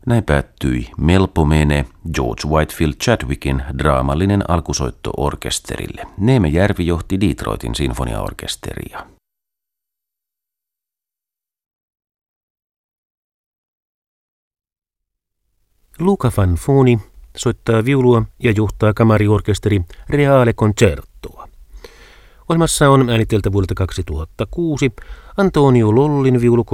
Näin päättyi Melpomene, George Whitefield Chadwickin draamallinen alkusoitto orkesterille. Neeme Järvi johti Detroitin sinfoniaorkesteria. Luca Fanfoni soittaa viulua ja johtaa kamariorkesteri Reale Concertoa. Ohjelmassa on ääniteltä vuodelta 2006 Antonio Lollin viulukonsertti